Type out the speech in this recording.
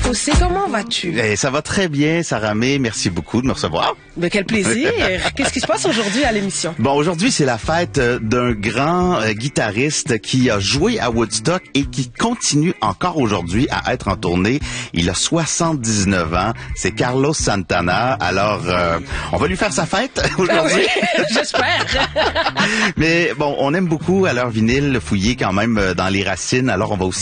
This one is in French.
Fossé, comment vas-tu? Ça va très bien, Sarah May. Merci beaucoup de me recevoir. Mais quel plaisir! Qu'est-ce qui se passe aujourd'hui à l'émission? Bon, aujourd'hui, c'est la fête d'un grand guitariste qui a joué à Woodstock et qui continue encore aujourd'hui à être en tournée. Il a 79 ans. C'est Carlos Santana. Alors, on va lui faire sa fête aujourd'hui. Ah oui, j'espère! Mais bon, on aime beaucoup à leur vinyle fouiller quand même dans les racines. Alors, on va aussi